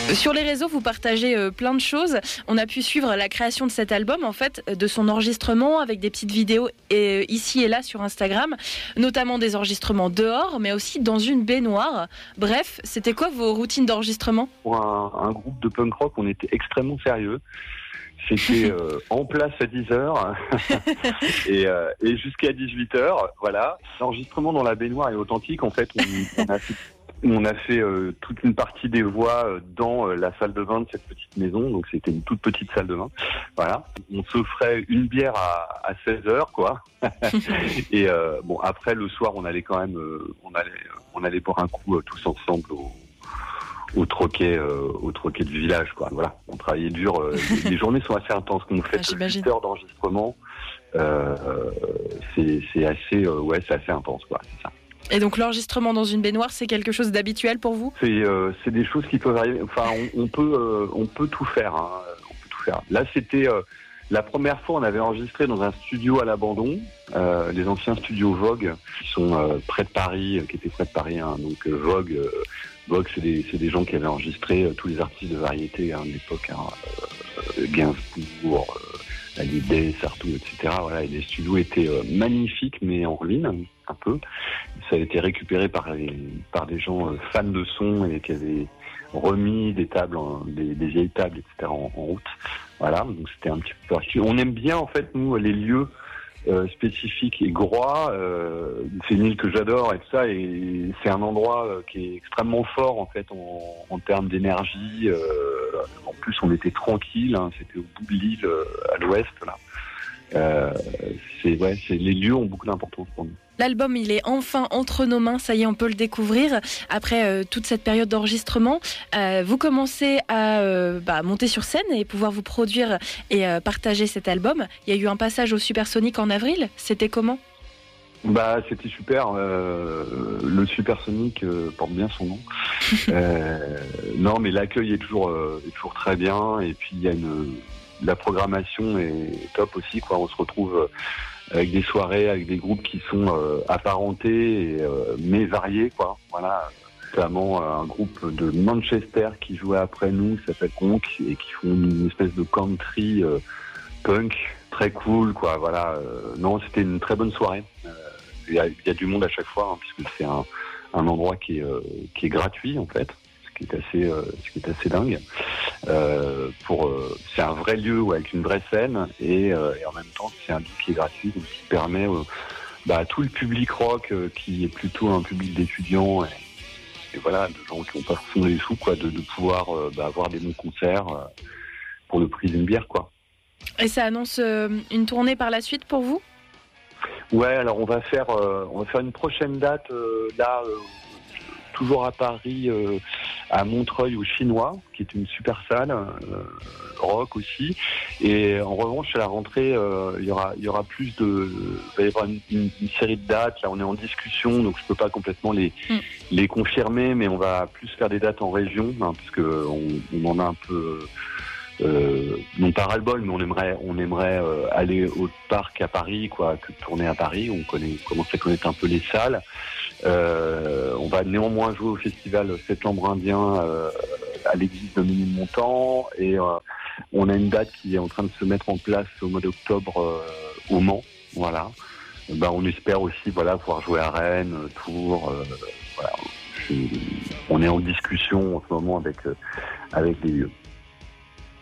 Sur les réseaux, vous partagez plein de choses. On a pu suivre la création de cet album, en fait, de son enregistrement avec des petites vidéos ici et là sur Instagram, notamment des enregistrements dehors, mais aussi dans une baignoire. Bref, c'était quoi vos routines d'enregistrement ? Pour un groupe de punk rock, on était extrêmement sérieux. C'était en place à 10h et jusqu'à 18h. Voilà. L'enregistrement dans la baignoire est authentique. En fait, on a fait toute une partie des voix dans la salle de bain de cette petite maison. Donc, c'était une toute petite salle de bain. Voilà. On s'offrait une bière à 16h, quoi. Et bon, après, le soir, on allait quand même, on allait boire un coup tous ensemble au troquet du village, quoi. Voilà. On travaillait dur. Les journées sont assez intenses. Quand on fait 8 heures d'enregistrement, c'est assez intense, quoi. C'est ça. Et donc l'enregistrement dans une baignoire, c'est quelque chose d'habituel pour vous ? C'est des choses qui peuvent arriver. Enfin, on peut tout faire. Hein. On peut tout faire. Là, c'était la première fois, on avait enregistré dans un studio à l'abandon, les anciens studios Vogue, qui sont près de Paris, qui étaient près de Paris. Hein. Donc Vogue, c'est des gens qui avaient enregistré tous les artistes de variété à l'époque, Gainsbourg, Hallyday, Sartou, etc. Voilà, et les studios étaient magnifiques, mais en ruine, un peu. Ça a été récupéré par des gens fans de son et qui avaient remis des tables, des vieilles tables, etc. en route. Voilà, donc c'était un petit peu particulier. On aime bien, en fait, nous, les lieux spécifiques et Groix. C'est une île que j'adore et tout ça, et c'est un endroit qui est extrêmement fort, en fait, en termes d'énergie. En plus, on était tranquille, hein, c'était au bout de l'île, à l'ouest, là. Les lieux ont beaucoup d'importance pour nous. L'album, il est enfin entre nos mains, ça y est, on peut le découvrir. Après toute cette période d'enregistrement, vous commencez à monter sur scène et pouvoir vous produire et partager cet album. Il y a eu un passage au Supersonic en avril, c'était comment ? C'était super. Le Supersonic porte bien son nom. Non, mais l'accueil est toujours très bien. Et puis la programmation est top aussi, quoi. On se retrouve avec des soirées, avec des groupes qui sont apparentés mais variés, quoi. Voilà. Notamment un groupe de Manchester qui jouait après nous, qui s'appelle Conk, et qui font une espèce de country punk très cool, quoi. Voilà. Non, c'était une très bonne soirée. Il y a du monde à chaque fois, hein, puisque c'est un endroit qui est gratuit, en fait, ce qui est assez dingue. C'est un vrai lieu, ouais, avec une vraie scène, et en même temps c'est un lieu qui est gratuit, donc qui permet à tout le public rock qui est plutôt un public d'étudiants et voilà, de gens qui n'ont pas forcément les sous, quoi, de pouvoir avoir des bons concerts pour le prix d'une bière, quoi. Et ça annonce une tournée par la suite pour vous ? Ouais, alors on va faire une prochaine date toujours à Paris, à Montreuil au Chinois, qui est une super salle rock aussi. Et en revanche, à la rentrée, il y aura plus va y avoir une série de dates. Là, on est en discussion, donc je peux pas complètement les confirmer, mais on va plus faire des dates en région, hein, parce que on en a un peu. Non pas ras-le-bol, mais on aimerait aller au parc à Paris, quoi, que de tourner à Paris. On commence à connaître un peu les salles. On va néanmoins jouer au festival Septembre Indien à l'église de Ménilmontant, et on a une date qui est en train de se mettre en place au mois d'octobre au Mans. Voilà. On espère aussi, voilà, pouvoir jouer à Rennes, Tours. Voilà. On est en discussion en ce moment avec les lieux.